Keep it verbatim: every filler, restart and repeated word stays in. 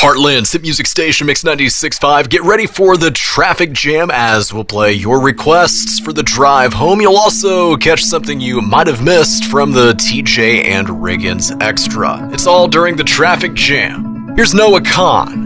Heartland's hit music station, Mix ninety-six point five. Get ready for the traffic jam as we'll play your requests for the drive home. You'll also catch something you might have missed from the T J and Riggins Extra. It's all during the traffic jam. Here's Noah Khan